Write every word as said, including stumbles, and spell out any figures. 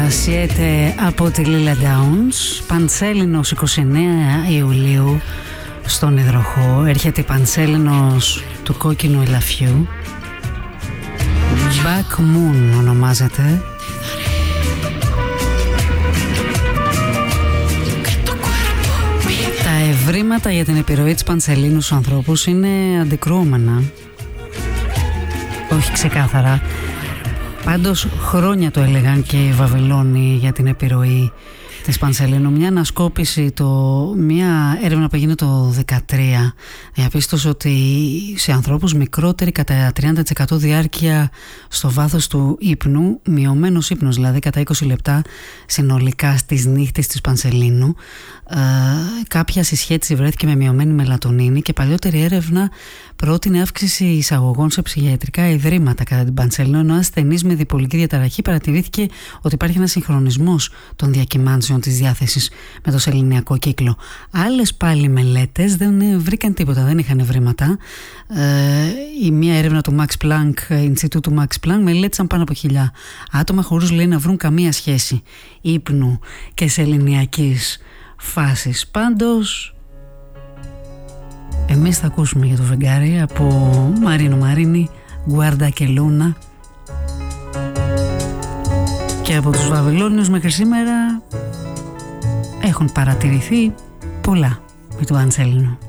Ασιέται από τη Lila Downs. Παντσέλινος είκοσι εννέα Ιουλίου στον υδροχό. Έρχεται η Παντσέλινος του κόκκινου ελαφιού. Back Moon ονομάζεται. Τα ευρήματα για την επιρροή της Παντσελίνου στους ανθρώπους είναι αντικρουόμενα. Όχι ξεκάθαρα. Πάντως χρόνια το έλεγαν και οι Βαβυλώνοι για την επιρροή της Παντσελίνου. Μια ανασκόπηση, το, μια έρευνα που έγινε το δύο χιλιάδες δεκατρία διαπίστωσε ότι σε ανθρώπους μικρότεροι κατά τριάντα τοις εκατό διάρκεια στο βάθος του ύπνου, μειωμένος ύπνος δηλαδή κατά είκοσι λεπτά συνολικά στις νύχτες της Παντσελίνου, ε, κάποια συσχέτιση βρέθηκε με μειωμένη μελατονίνη και παλιότερη έρευνα πρότεινε αύξηση εισαγωγών σε ψυχιατρικά ιδρύματα κατά την Παντσελίνου, ενώ ασθενείς με διπολική διαταραχή παρατηρήθηκε ότι υπάρχει ένας συγχρονισμός των διακυμάνσεων της διάθεσης με το σεληνιακό κύκλο. Άλλες πάλι μελέτες δεν βρήκαν τίποτα, δεν είχαν ευρήματα. Ε, η μία έρευνα του Max Planck, Ινστιτούτου Max Planck, μελέτησαν πάνω από χιλιά άτομα χωρίς, λέει, να βρουν καμία σχέση ύπνου και σεληνιακής φάσης. Πάντως εμείς θα ακούσουμε για το φεγγάρι από Μαρίνο Μαρίνη, Γκουάρντα και Λούνα, και από τους Βαβυλώνιους μέχρι σήμερα έχουν παρατηρηθεί πολλά με το Παντσέλινο.